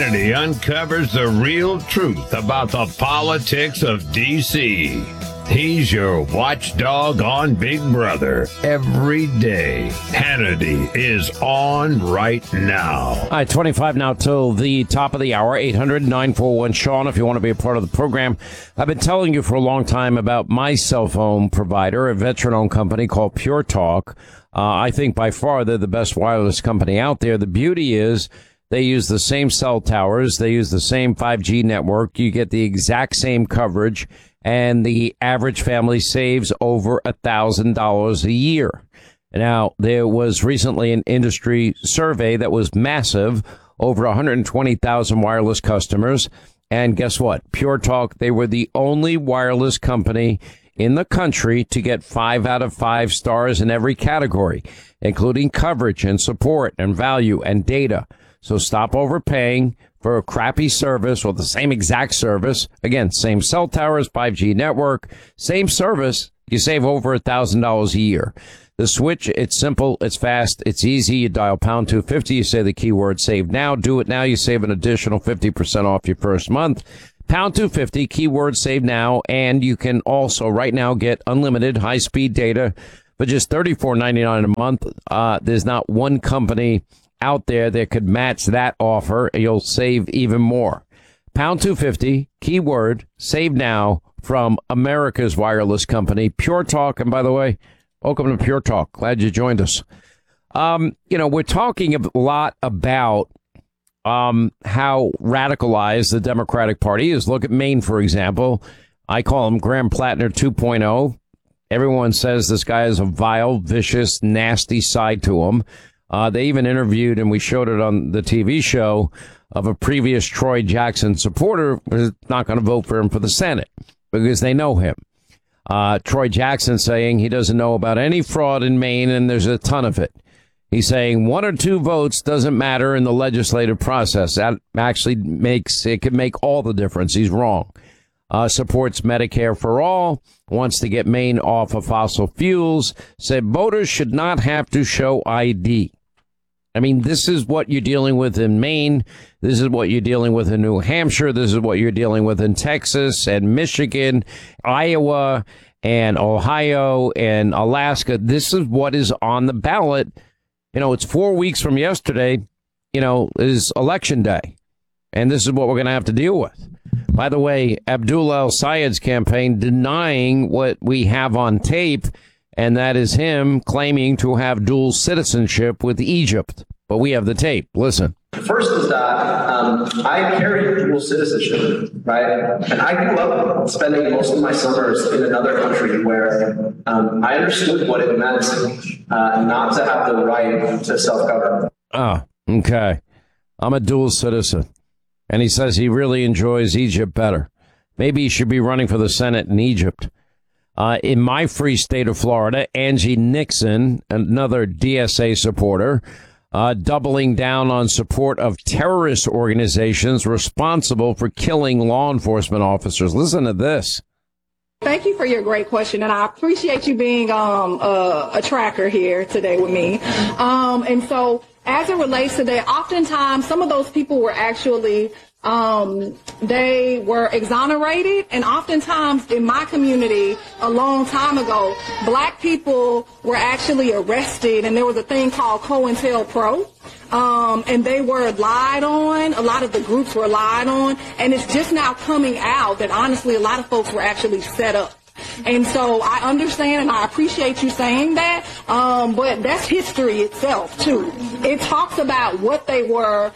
Hannity uncovers the real truth about the politics of D.C. He's your watchdog on Big Brother every day. Hannity is on right now. All right, 25 now till the top of the hour, 800-941-SEAN if you want to be a part of the program. I've been telling you for a long time about my cell phone provider, a veteran-owned company called Pure Talk. I think by far they're the best wireless company out there. The beauty is they use the same cell towers. They use the same 5G network. You get the exact same coverage. And the average family saves over $1,000 a year. Now, there was recently an industry survey that was massive, over 120,000 wireless customers. And guess what? Pure Talk, they were the only wireless company in the country to get 5 out of 5 stars in every category, including coverage and support and value and data. So stop overpaying for a crappy service or the same exact service. Again, same cell towers, 5G network, same service. You save over $1,000 a year. The switch, it's simple, it's fast, it's easy. You dial pound 250, you say the keyword save now. Do it now. You save an additional 50% off your first month. Pound 250, keyword save now. And you can also right now get unlimited high-speed data for just $34.99 a month. There's not one company out there that could match that offer. You'll save even more. Pound 250, keyword, save now from America's wireless company, Pure Talk. And by the way, welcome to Pure Talk. Glad you joined us. We're talking a lot about how radicalized the Democratic Party is. Look at Maine, for example. I call him Graham Plattner 2.0. Everyone says this guy has a vile, vicious, nasty side to him. They even interviewed, and we showed it on the TV show, of a previous Troy Jackson supporter who's not going to vote for him for the Senate because they know him. Troy Jackson saying he doesn't know about any fraud in Maine, and there's a ton of it. He's saying 1 or 2 votes doesn't matter in the legislative process. That actually could make all the difference. He's wrong. Supports Medicare for all, wants to get Maine off of fossil fuels, said voters should not have to show ID. I mean, this is what you're dealing with in Maine. This is what you're dealing with in New Hampshire. This is what you're dealing with in Texas and Michigan, Iowa and Ohio and Alaska. This is what is on the ballot. It's 4 weeks from yesterday, is election day. And this is what we're going to have to deal with. By the way, Abdullah El-Sayed's campaign denying what we have on tape, and that is him claiming to have dual citizenship with Egypt. But we have the tape. Listen. First is that I carry dual citizenship, right? And I grew up spending most of my summers in another country where I understood what it meant not to have the right to self-govern. Oh, okay. I'm a dual citizen. And he says he really enjoys Egypt better. Maybe he should be running for the Senate in Egypt. In my free state of Florida, Angie Nixon, another DSA supporter, doubling down on support of terrorist organizations responsible for killing law enforcement officers. Listen to this. Thank you for your great question, and I appreciate you being a tracker here today with me. And so as it relates to that, oftentimes some of those people were actually they were exonerated, and oftentimes in my community a long time ago, black people were actually arrested, and there was a thing called COINTELPRO. And they were lied on. A lot of the groups were lied on. And it's just now coming out that, honestly, a lot of folks were actually set up. And so I understand and I appreciate you saying that. But that's history itself, too. It talks about what they were,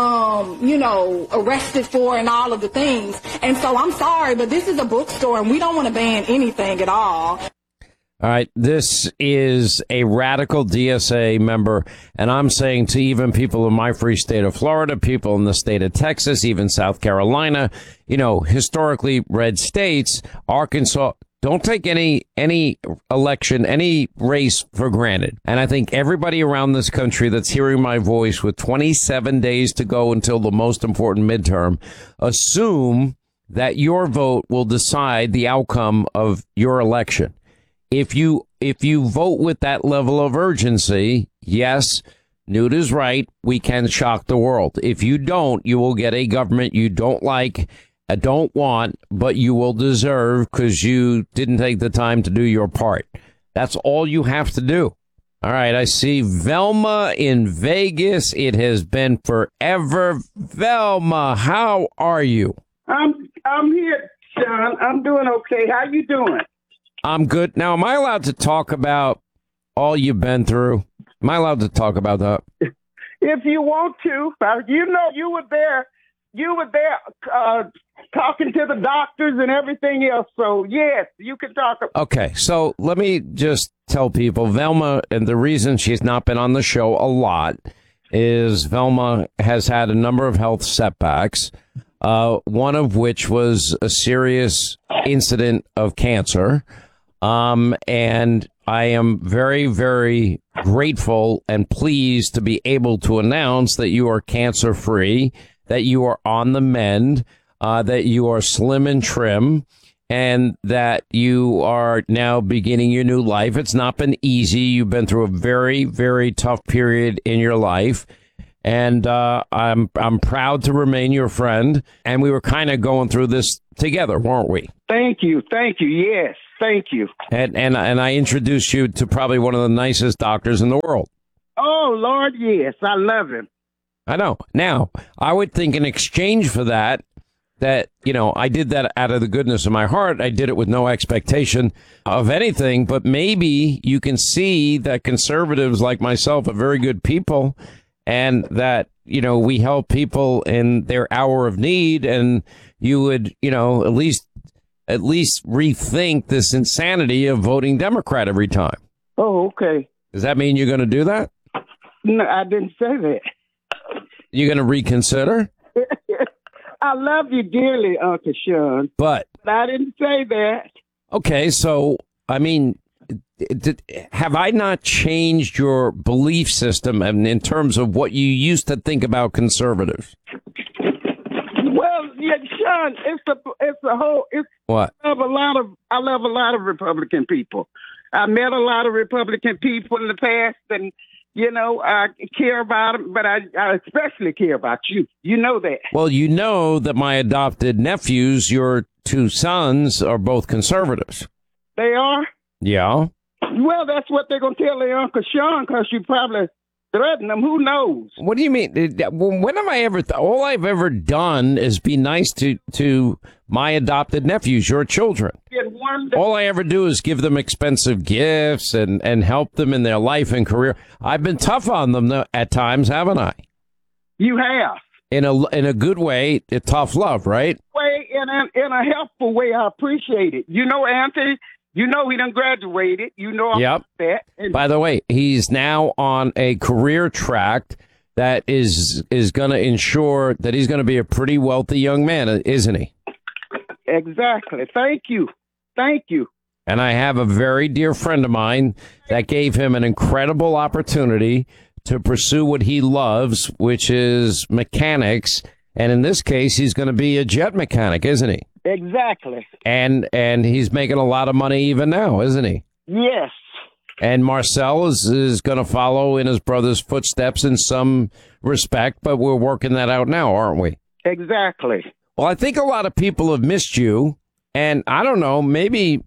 arrested for and all of the things. And so I'm sorry, but this is a bookstore and we don't want to ban anything at all. All right, this is a radical DSA member, and I'm saying to even people in my free state of Florida, people in the state of Texas, even South Carolina, historically red states, Arkansas, don't take any election, any race for granted. And I think everybody around this country that's hearing my voice with 27 days to go until the most important midterm, assume that your vote will decide the outcome of your election. If you vote with that level of urgency, yes, Newt is right. We can shock the world. If you don't, you will get a government you don't like, don't want, but you will deserve because you didn't take the time to do your part. That's all you have to do. All right. I see Velma in Vegas. It has been forever. Velma, how are you? I'm here, Sean. I'm doing okay. How you doing? I'm good. Now, am I allowed to talk about all you've been through? Am I allowed to talk about that? If you want to, you know, you were there talking to the doctors and everything else. So, yes, you can talk. Okay, so let me just tell people, Velma, and the reason she's not been on the show a lot is Velma has had a number of health setbacks, one of which was a serious incident of cancer. And I am very, very grateful and pleased to be able to announce that you are cancer free, that you are on the mend, that you are slim and trim, and that you are now beginning your new life. It's not been easy. You've been through a very, very tough period in your life. And I'm proud to remain your friend. And we were kind of going through this together, weren't we? Thank you. Yes, thank you. And I introduced you to probably one of the nicest doctors in the world. Oh, Lord, yes. I love him. I know. Now, I would think in exchange for that, you know, I did that out of the goodness of my heart. I did it with no expectation of anything. But maybe you can see that conservatives like myself are very good people, and that, you know, we help people in their hour of need, and you would, you know, at least rethink this insanity of voting Democrat every time. Oh, okay. Does that mean you're going to do that? No, I didn't say that. You're going to reconsider? I love you dearly, Uncle Sean. But I didn't say that. Okay, so, I mean, have I not changed your belief system in terms of what you used to think about conservatives? Well, yeah, Sean, What? I love a lot of Republican people. I met a lot of Republican people in the past, and you know, I care about them, but I especially care about you. You know that. Well, you know that my adopted nephews, your two sons, are both conservatives. They are? Yeah. Well, that's what they're going to tell their Uncle Sean, because you probably threaten them. Who knows? What do you mean? When have I ever... all I've ever done is be nice to my adopted nephews, your children. All I ever do is give them expensive gifts and help them in their life and career. I've been tough on them at times, haven't I? You have. In a good way, tough love, right? In a helpful way, I appreciate it. You know, Anthony... You know he done graduated. You know yep. that. By the way, he's now on a career track that is going to ensure that he's going to be a pretty wealthy young man, isn't he? Exactly. Thank you. And I have a very dear friend of mine that gave him an incredible opportunity to pursue what he loves, which is mechanics. And in this case, he's going to be a jet mechanic, isn't he? Exactly. And he's making a lot of money even now, isn't he? Yes. And Marcel is going to follow in his brother's footsteps in some respect, but we're working that out now, aren't we? Exactly. Well, I think a lot of people have missed you, and I don't know, maybe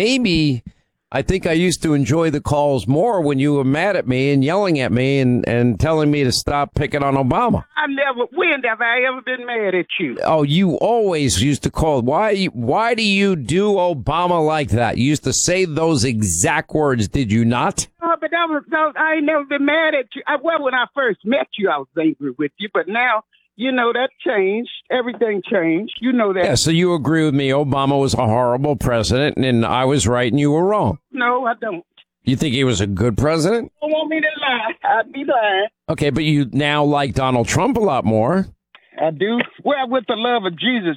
I think I used to enjoy the calls more when you were mad at me and yelling at me and telling me to stop picking on Obama. When have I ever been mad at you? Oh, you always used to call. Why do you do Obama like that? You used to say those exact words, did you not? But I ain't never been mad at you. Well, when I first met you, I was angry with you, but now, you know, that changed. Everything changed. You know that. Yeah, so you agree with me. Obama was a horrible president, and I was right and you were wrong. No, I don't. You think he was a good president? You don't want me to lie. I'd be lying. Okay, but you now like Donald Trump a lot more. I do. Well, with the love of Jesus,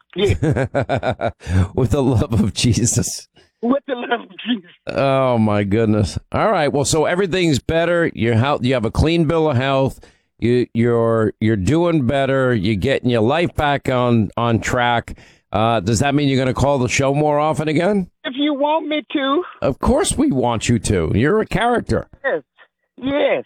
yeah. With the love of Jesus. With the love of Jesus. Oh, my goodness. All right, well, so everything's better. You have a clean bill of health. You're doing better. You're getting your life back on track. Does that mean you're going to call the show more often again? If you want me to. Of course we want you to. You're a character. Yes.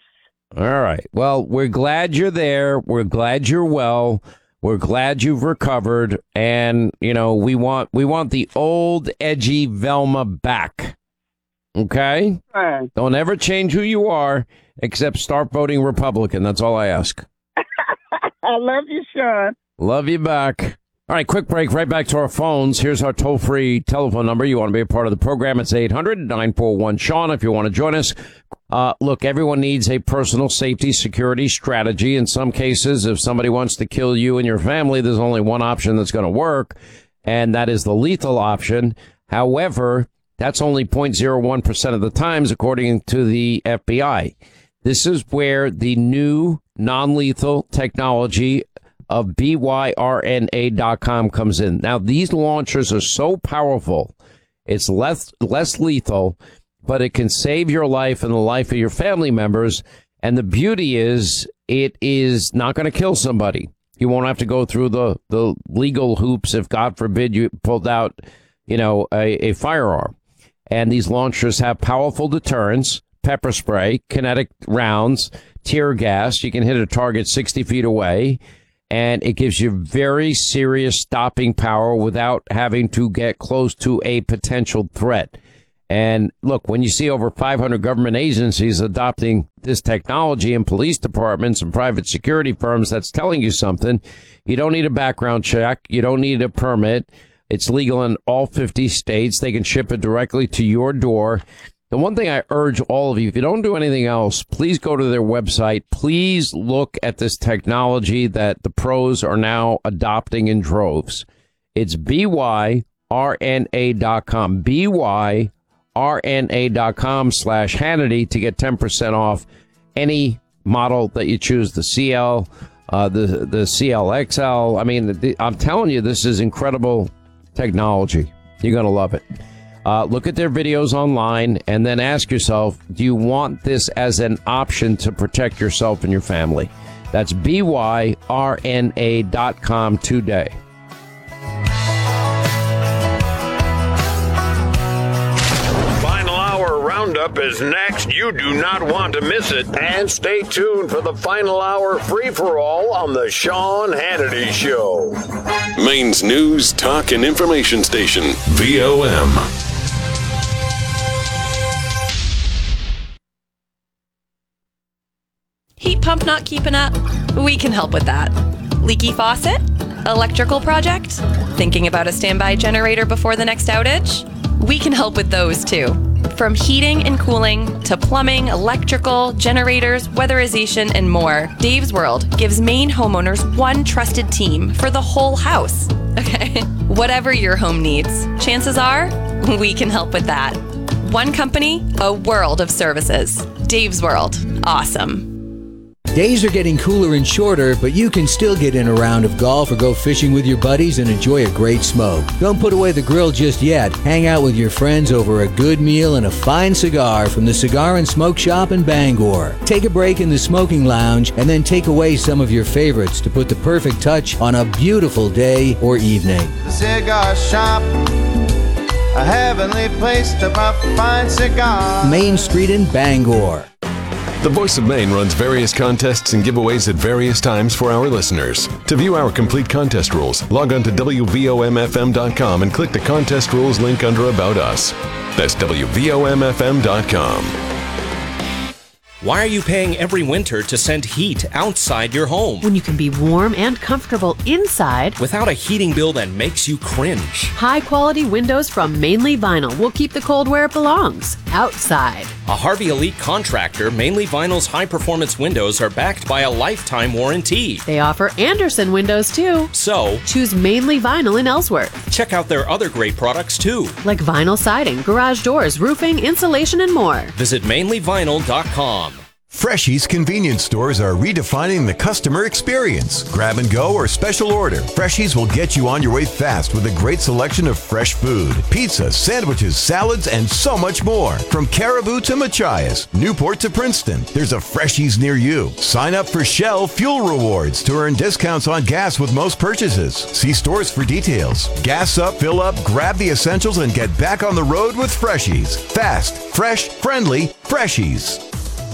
All right. Well, we're glad you're there. We're glad you're well. We're glad you've recovered. And, we want the old, edgy Velma back. Okay? Fine. Don't ever change who you are, except start voting Republican. That's all I ask. I love you, Sean. Love you back. All right, quick break. Right back to our phones. Here's our toll-free telephone number. You want to be a part of the program? It's 800-941-SEAN if you want to join us. Look, everyone needs a personal safety security strategy. In some cases, if somebody wants to kill you and your family, there's only one option that's going to work, and that is the lethal option. However, that's only 0.01% of the times, according to the FBI. This is where the new non-lethal technology of BYRNA.com comes in. Now, these launchers are so powerful, it's less lethal, but it can save your life and the life of your family members. And the beauty is, it is not going to kill somebody. You won't have to go through the legal hoops if, God forbid, you pulled out, a firearm. And these launchers have powerful deterrents, pepper spray, kinetic rounds, tear gas. You can hit a target 60 feet away. And it gives you very serious stopping power without having to get close to a potential threat. And look, when you see over 500 government agencies adopting this technology in police departments and private security firms, that's telling you something. You don't need a background check. You don't need a permit. It's legal in all 50 states. They can ship it directly to your door. The one thing I urge all of you, if you don't do anything else, please go to their website. Please look at this technology that the pros are now adopting in droves. It's BYRNA.com, BYRNA.com/Hannity to get 10% off any model that you choose, the CL, the CLXL. I mean, I'm telling you, this is incredible technology. You're going to love it. Look at their videos online and then ask yourself, do you want this as an option to protect yourself and your family? That's BYRNA.com today. Final Hour Roundup is next. You do not want to miss it. And stay tuned for the Final Hour free-for-all on the Sean Hannity Show. Maine's news, talk, and information station, VOM. Heat pump not keeping up? We can help with that. Leaky faucet? Electrical project? Thinking about a standby generator before the next outage? We can help with those too. From heating and cooling to plumbing, electrical, generators, weatherization, and more, Dave's World gives Maine homeowners one trusted team for the whole house. Okay, whatever your home needs, chances are we can help with that. One company, a world of services. Dave's World. Awesome. Days are getting cooler and shorter, but you can still get in a round of golf or go fishing with your buddies and enjoy a great smoke. Don't put away the grill just yet. Hang out with your friends over a good meal and a fine cigar from the Cigar and Smoke Shop in Bangor. Take a break in the smoking lounge and then take away some of your favorites to put the perfect touch on a beautiful day or evening. The Cigar Shop, a heavenly place to buy fine cigars. Main Street in Bangor. The Voice of Maine runs various contests and giveaways at various times for our listeners. To view our complete contest rules, log on to WVOMFM.com and click the contest rules link under About Us. That's WVOMFM.com. Why are you paying every winter to send heat outside your home when you can be warm and comfortable inside without a heating bill that makes you cringe? High-quality windows from Mainly Vinyl will keep the cold where it belongs, outside. A Harvey Elite contractor, Mainly Vinyl's high-performance windows are backed by a lifetime warranty. They offer Anderson windows, too. So, choose Mainly Vinyl in Ellsworth. Check out their other great products, too. Like vinyl siding, garage doors, roofing, insulation, and more. Visit MainlyVinyl.com. Freshies convenience stores are redefining the customer experience. Grab and go or special order. Freshies will get you on your way fast with a great selection of fresh food. Pizza, sandwiches, salads, and so much more. From Caribou to Machias, Newport to Princeton, there's a Freshies near you. Sign up for Shell Fuel Rewards to earn discounts on gas with most purchases. See stores for details. Gas up, fill up, grab the essentials, and get back on the road with Freshies. Fast, fresh, friendly, Freshies.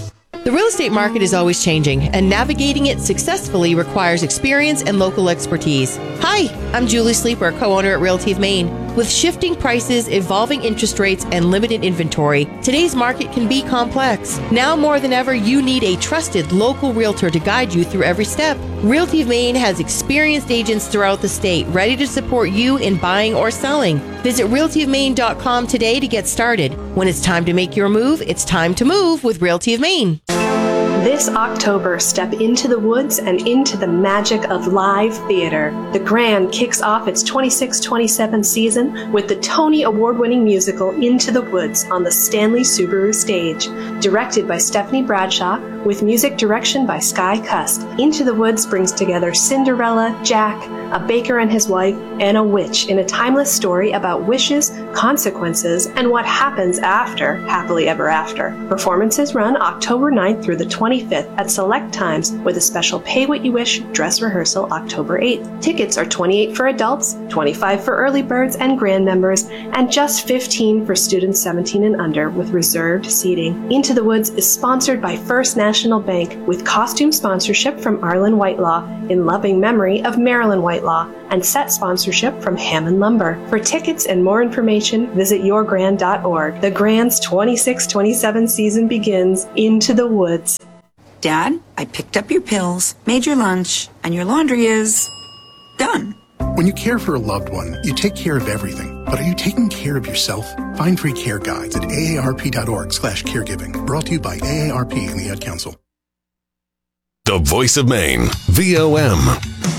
The real estate market is always changing, and navigating it successfully requires experience and local expertise. Hi, I'm Julie Sleeper, co-owner at Realty of Maine. With shifting prices, evolving interest rates, and limited inventory, today's market can be complex. Now more than ever, you need a trusted local realtor to guide you through every step. Realty of Maine has experienced agents throughout the state ready to support you in buying or selling. Visit realtyofmaine.com today to get started. When it's time to make your move, it's time to move with Realty of Maine. This October, step into the woods and into the magic of live theater. The Grand kicks off its 26-27 season with the Tony Award-winning musical Into the Woods on the Stanley Subaru stage. Directed by Stephanie Bradshaw, with music direction by Sky Cusk, Into the Woods brings together Cinderella, Jack, a baker and his wife, and a witch in a timeless story about wishes, consequences, and what happens after Happily Ever After. Performances run October 9th through the 25th at select times with a special Pay What You Wish dress rehearsal October 8th. Tickets are $28 for adults, $25 for early birds and grand members, and just $15 for students 17 and under with reserved seating. Into the Woods is sponsored by First National Bank with costume sponsorship from Arlen Whitelaw in loving memory of Marilyn Whitelaw, and set sponsorship from Hammond Lumber. For tickets and more information, visit yourgrand.org. The Grand's 26-27 season begins. Into the Woods. Dad, I picked up your pills, made your lunch, and your laundry is done. When you care for a loved one, you take care of everything. But are you taking care of yourself? Find free care guides at aarp.org/caregiving. Brought to you by AARP and the Ad Council. The Voice of Maine, VOM.